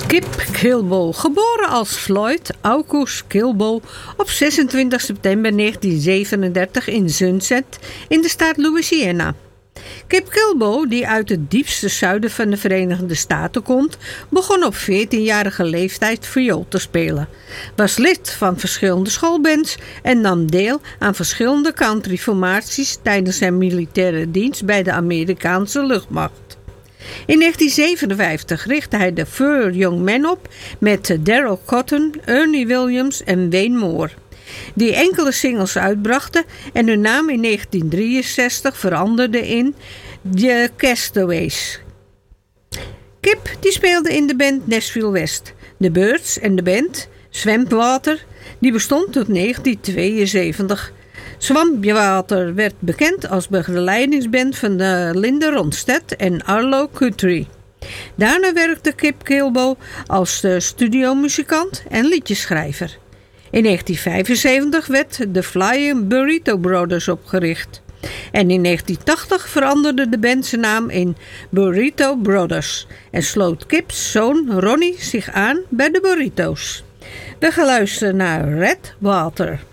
Kip Kilbo, geboren als Floyd August Kilbo op 26 september 1937 in Sunset in de staat Louisiana. Kip Kilbo, die uit het diepste zuiden van de Verenigde Staten komt, begon op 14-jarige leeftijd viool te spelen, was lid van verschillende schoolbands en nam deel aan verschillende countryformaties tijdens zijn militaire dienst bij de Amerikaanse luchtmacht. In 1957 richtte hij de Four Young Men op met Daryl Cotton, Ernie Williams en Wayne Moore, die enkele singles uitbrachten en hun naam in 1963 veranderde in The Castaways. Kip die speelde in de band Nashville West, The Birds en de band Swampwater, die bestond tot 1972. Swampwater werd bekend als begeleidingsband van de Linda Ronstadt en Arlo Guthrie. Daarna werkte Kip Kilbo als studiomuzikant en liedjeschrijver. In 1975 werd de Flying Burrito Brothers opgericht. En in 1980 veranderde de band zijn naam in Burrito Brothers en sloot Kips zoon Ronnie zich aan bij de Burritos. We gaan luisteren naar Red Water.